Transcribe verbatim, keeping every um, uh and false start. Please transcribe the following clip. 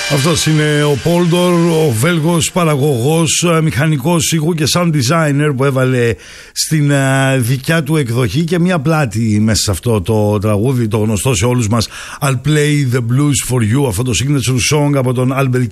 Αυτός είναι ο Πόλντορ, ο Βέλγος παραγωγός, μηχανικός ήχου και sound designer που έβαλε στην δικιά του εκδοχή και μια πλάτη μέσα σε αυτό το τραγούδι, το γνωστό σε όλους μας I'll Play the Blues for You, αυτό το signature song από τον Albert